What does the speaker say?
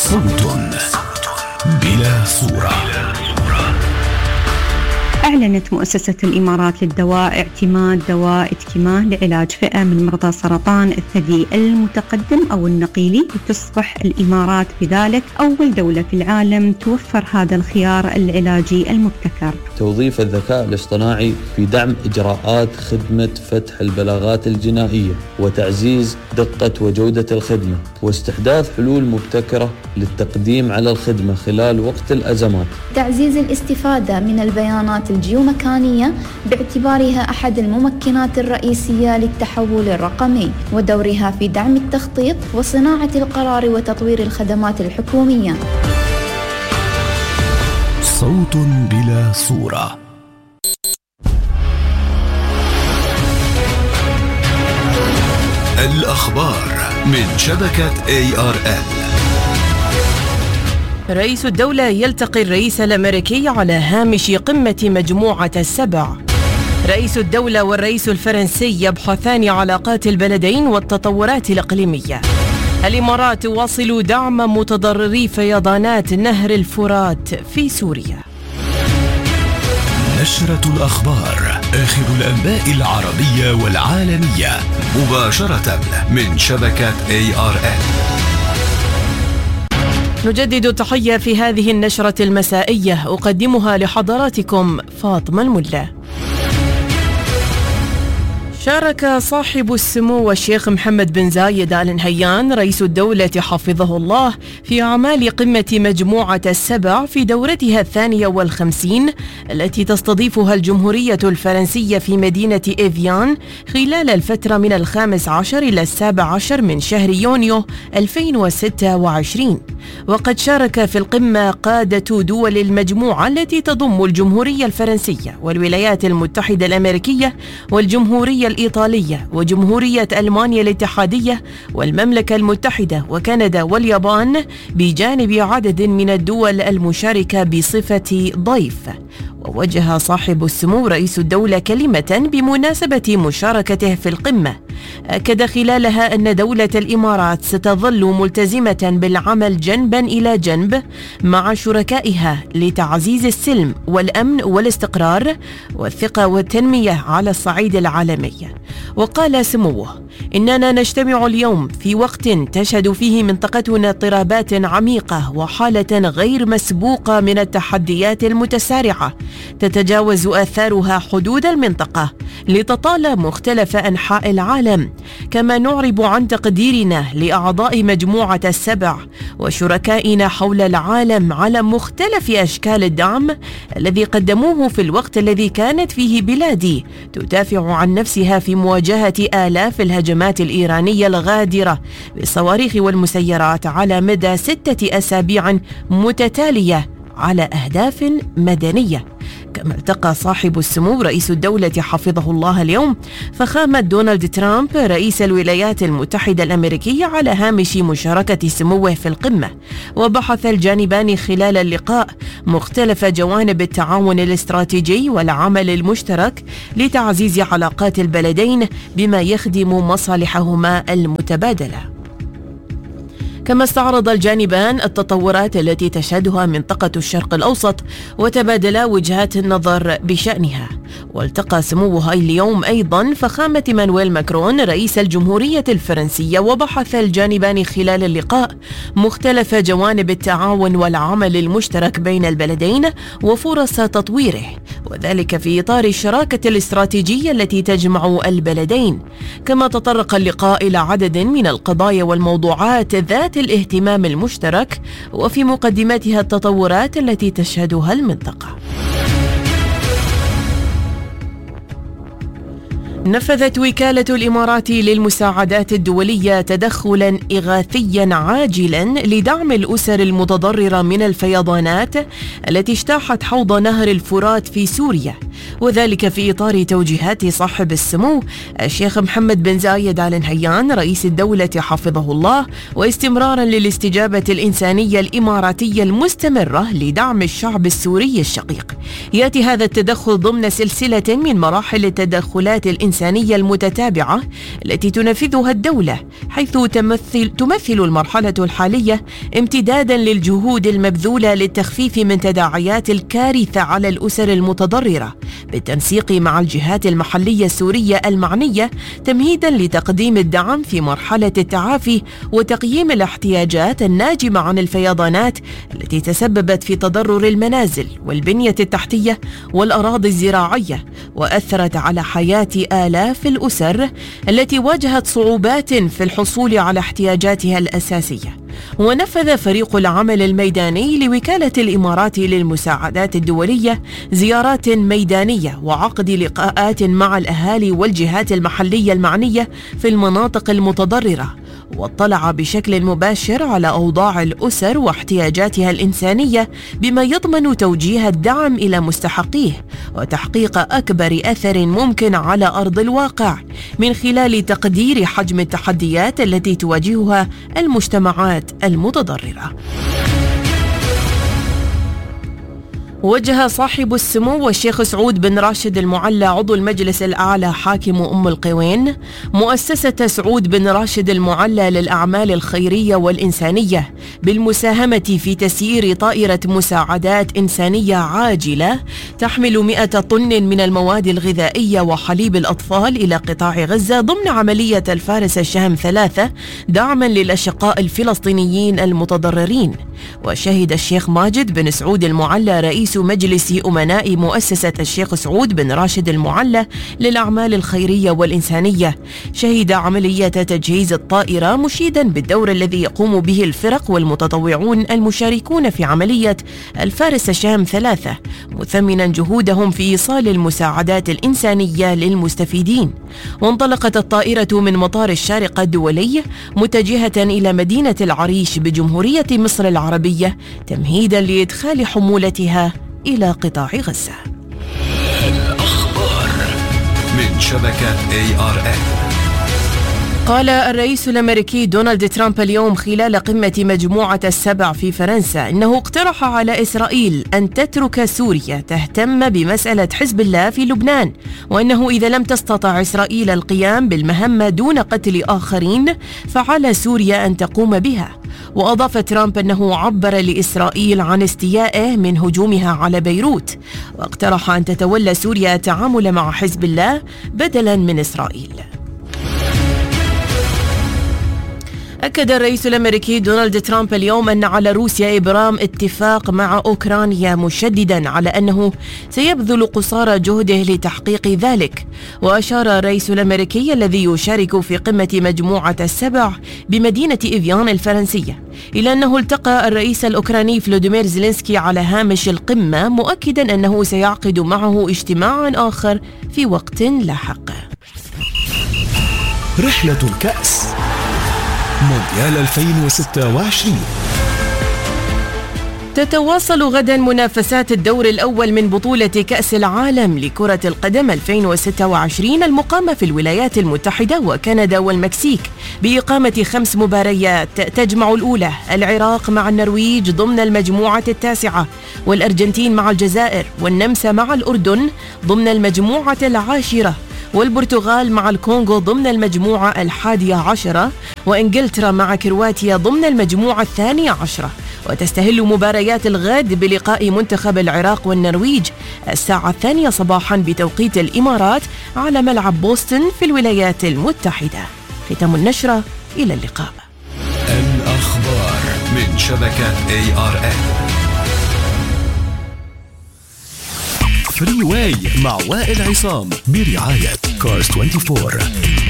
صوت بلا صورة. أعلنت مؤسسة الإمارات للدواء اعتماد دواء إتكيماه لعلاج فئة من مرضى سرطان الثدي المتقدم أو النقيلي، لتصبح الإمارات بذلك أول دولة في العالم توفر هذا الخيار العلاجي المبتكر. توظيف الذكاء الاصطناعي في دعم إجراءات خدمة فتح البلاغات الجنائية وتعزيز دقة وجودة الخدمة، واستحداث حلول مبتكرة للتقديم على الخدمة خلال وقت الأزمات. تعزيز الاستفادة من البيانات الجيومكانية باعتبارها أحد الممكنات الرئيسية للتحول الرقمي، ودورها في دعم التخطيط وصناعة القرار وتطوير الخدمات الحكومية. صوت بلا صورة. الأخبار من شبكة ARN. رئيس الدولة يلتقي الرئيس الأمريكي على هامش قمة مجموعة السبع. رئيس الدولة والرئيس الفرنسي يبحثان علاقات البلدين والتطورات الإقليمية. الإمارات تواصل دعم متضرري فيضانات نهر الفرات في سوريا. نشرة الأخبار، آخر الأنباء العربية والعالمية مباشرة من شبكة ARN. نجدد التحية في هذه النشرة المسائية، أقدمها لحضراتكم فاطمة الملا. شارك صاحب السمو الشيخ محمد بن زايد آل نهيان رئيس الدولة حفظه الله في أعمال قمة مجموعة السبع في دورتها 52 التي تستضيفها الجمهورية الفرنسية في مدينة إيفيان خلال الفترة من 15 إلى 17 من شهر يونيو 2026. وقد شارك في القمة قادة دول المجموعة التي تضم الجمهورية الفرنسية والولايات المتحدة الأمريكية والجمهورية الإيطالية وجمهورية ألمانيا الاتحادية والمملكة المتحدة وكندا واليابان، بجانب عدد من الدول المشاركة بصفة ضيف. ووجه صاحب السمو رئيس الدولة كلمة بمناسبة مشاركته في القمة، أكد خلالها أن دولة الإمارات ستظل ملتزمة بالعمل جنبا إلى جنب مع شركائها لتعزيز السلم والأمن والاستقرار والثقة والتنمية على الصعيد العالمي. وقال سموه: إننا نجتمع اليوم في وقت تشهد فيه منطقتنا اضطرابات عميقة وحالة غير مسبوقة من التحديات المتسارعة تتجاوز آثارها حدود المنطقة لتطال مختلف أنحاء العالم. كما نعرب عن تقديرنا لأعضاء مجموعة السبع وشركائنا حول العالم على مختلف أشكال الدعم الذي قدموه في الوقت الذي كانت فيه بلادي تدافع عن نفسها في مواجهة آلاف الهجمات الإيرانية الغادرة بالصواريخ والمسيرات على مدى 6 أسابيع متتالية على أهداف مدنية. كما التقى صاحب السمو رئيس الدولة حفظه الله اليوم فخامة دونالد ترامب رئيس الولايات المتحدة الأمريكية على هامش مشاركة سموه في القمة. وبحث الجانبان خلال اللقاء مختلف جوانب التعاون الاستراتيجي والعمل المشترك لتعزيز علاقات البلدين بما يخدم مصالحهما المتبادلة. كما استعرض الجانبان التطورات التي تشهدها منطقة الشرق الأوسط وتبادلا وجهات النظر بشأنها. والتقى سموه اليوم أيضا فخامة مانويل ماكرون رئيس الجمهورية الفرنسية، وبحث الجانبان خلال اللقاء مختلف جوانب التعاون والعمل المشترك بين البلدين وفرص تطويره، وذلك في إطار الشراكة الاستراتيجية التي تجمع البلدين. كما تطرق اللقاء إلى عدد من القضايا والموضوعات ذات الاهتمام المشترك، وفي مقدمتها التطورات التي تشهدها المنطقة. نفذت وكالة الإمارات للمساعدات الدولية تدخلا إغاثيا عاجلا لدعم الأسر المتضررة من الفيضانات التي اجتاحت حوض نهر الفرات في سوريا، وذلك في إطار توجيهات صاحب السمو الشيخ محمد بن زايد آل نهيان رئيس الدولة حفظه الله، واستمرارا للاستجابة الإنسانية الإماراتية المستمرة لدعم الشعب السوري الشقيق. يأتي هذا التدخل ضمن سلسلة من مراحل التدخلات الإنسانية الإنسانية المتتابعة التي تنفذها الدولة، حيث تمثل المرحلة الحالية امتدادا للجهود المبذولة للتخفيف من تداعيات الكارثة على الأسر المتضررة، بالتنسيق مع الجهات المحلية السورية المعنية، تمهيدا لتقديم الدعم في مرحلة التعافي وتقييم الاحتياجات الناجمة عن الفيضانات التي تسببت في تضرر المنازل والبنية التحتية والأراضي الزراعية، وأثرت على حياة آلاف الأسر التي واجهت صعوبات في الحصول على احتياجاتها الأساسية. ونفذ فريق العمل الميداني لوكالة الإمارات للمساعدات الدولية زيارات ميدانية وعقد لقاءات مع الأهالي والجهات المحلية المعنية في المناطق المتضررة، واطلع بشكل مباشر على أوضاع الأسر واحتياجاتها الإنسانية، بما يضمن توجيه الدعم إلى مستحقيه وتحقيق أكبر أثر ممكن على أرض الواقع من خلال تقدير حجم التحديات التي تواجهها المجتمعات المتضررة. وجه صاحب السمو والشيخ سعود بن راشد المعلى عضو المجلس الأعلى حاكم أم القوين مؤسسة سعود بن راشد المعلى للأعمال الخيرية والإنسانية بالمساهمة في تسيير طائرة مساعدات إنسانية عاجلة تحمل 100 طن من المواد الغذائية وحليب الأطفال إلى قطاع غزة ضمن عملية الفارس الشهم 3 دعما للأشقاء الفلسطينيين المتضررين. وشهد الشيخ ماجد بن سعود المعلى رئيس مجلس أمناء مؤسسة الشيخ سعود بن راشد المعلى للأعمال الخيرية والإنسانية شهد عملية تجهيز الطائرة، مشيدا بالدور الذي يقوم به الفرق والمتطوعون المشاركون في عملية الفارس الشهم 3، مثمنا جهودهم في إيصال المساعدات الإنسانية للمستفيدين. وانطلقت الطائرة من مطار الشارقة الدولي متجهة إلى مدينة العريش بجمهورية مصر العربية، تمهيدا لإدخال حمولتها إلى قطاع غزة. الأخبار من شبكة ARN. قال الرئيس الأمريكي دونالد ترامب اليوم خلال قمة مجموعة السبع في فرنسا إنه اقترح على إسرائيل أن تترك سوريا تهتم بمسألة حزب الله في لبنان، وأنه إذا لم تستطع إسرائيل القيام بالمهمة دون قتل آخرين فعلى سوريا أن تقوم بها. وأضاف ترامب أنه عبر لإسرائيل عن استيائه من هجومها على بيروت، واقترح أن تتولى سوريا التعامل مع حزب الله بدلا من إسرائيل. أكد الرئيس الأمريكي دونالد ترامب اليوم أن على روسيا إبرام اتفاق مع أوكرانيا، مشددا على أنه سيبذل قصارى جهده لتحقيق ذلك. وأشار الرئيس الأمريكي الذي يشارك في قمة مجموعة السبع بمدينة إفيان الفرنسية إلى أنه التقى الرئيس الأوكراني فلوديمير زيلينسكي على هامش القمة، مؤكدا أنه سيعقد معه اجتماعا آخر في وقت لاحق. رحلة الكأس مونديال 2026. تتواصل غدا منافسات الدور الأول من بطولة كأس العالم لكرة القدم 2026 المقامة في الولايات المتحدة وكندا والمكسيك، بإقامة 5 مباريات تجمع الأولى العراق مع النرويج ضمن المجموعة 9، والأرجنتين مع الجزائر، والنمسا مع الأردن ضمن المجموعة 10، والبرتغال مع الكونغو ضمن المجموعة 11، وإنجلترا مع كرواتيا ضمن المجموعة 12. وتستهل مباريات الغد بلقاء منتخب العراق والنرويج الساعة 2 صباحا بتوقيت الإمارات على ملعب بوسطن في الولايات المتحدة. ختام النشرة، إلى اللقاء. الأخبار من شبكة ARN. فري واي مع وائل عصام برعاية كارز 24.